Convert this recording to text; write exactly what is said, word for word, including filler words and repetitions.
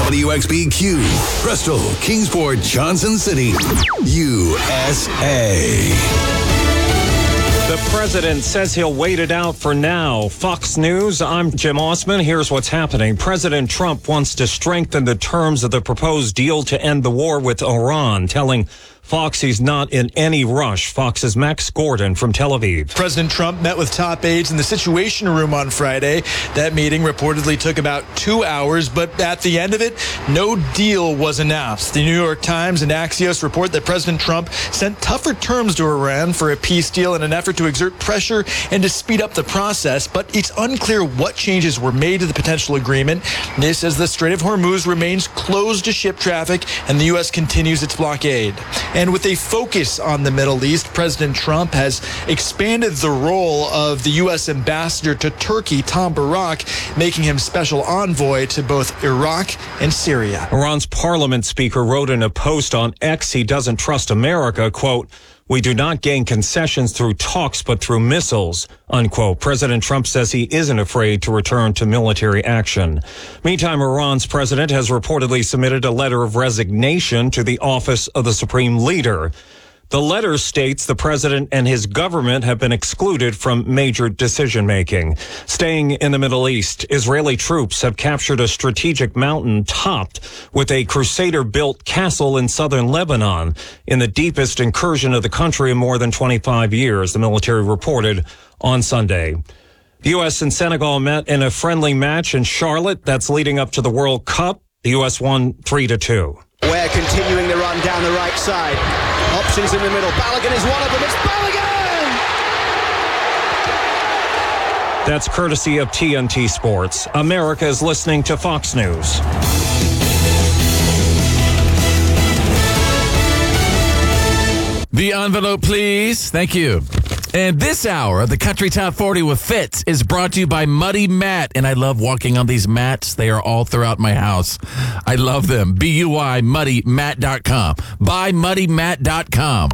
W X B Q, Bristol, Kingsport, Johnson City, U S A. The president says he'll wait it out for now. Fox News, I'm Jim Osman. Here's what's happening. President Trump wants to strengthen the terms of the proposed deal to end the war with Iran, telling Fox he's not in any rush. Fox's Max Gordon from Tel Aviv. President Trump met with top aides in the Situation Room on Friday. That meeting reportedly took about two hours, but at the end of it, no deal was announced. The New York Times and Axios report that President Trump sent tougher terms to Iran for a peace deal in an effort to exert pressure and to speed up the process, but it's unclear what changes were made to the potential agreement. This as the Strait of Hormuz remains closed to ship traffic and the U S continues its blockade. And with a focus on the Middle East, President Trump has expanded the role of the U S ambassador to Turkey, Tom Barak, making him special envoy to both Iraq and Syria. Iran's parliament speaker wrote in a post on X he doesn't trust America, quote, "We do not gain concessions through talks, but through missiles," unquote. President Trump says he isn't afraid to return to military action. Meantime, Iran's president has reportedly submitted a letter of resignation to the office of the supreme leader. The letter states the president and his government have been excluded from major decision-making. Staying in the Middle East, Israeli troops have captured a strategic mountain topped with a Crusader-built castle in southern Lebanon in the deepest incursion of the country in more than twenty-five years, the military reported on Sunday. The U S and Senegal met in a friendly match in Charlotte that's leading up to the World Cup. The U S won three to two. We're continuing the run down the right side. Options in the middle. Balogun is one of them. It's Balogun! That's courtesy of T N T Sports. America is listening to Fox News. The envelope, please. Thank you. And this hour of the Country Top forty with Fitz is brought to you by Muddy Mat. And I love walking on these mats. They are all throughout my house. I love them. B U I, muddy mat dot com. Buy muddy mat dot com.